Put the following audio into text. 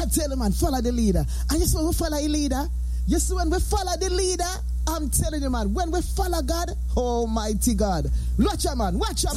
tell you, man, follow the leader. And you see when we follow the leader, you see when we follow the leader, I'm telling you, man, when we follow God, Almighty God. Watch out, man, watch out.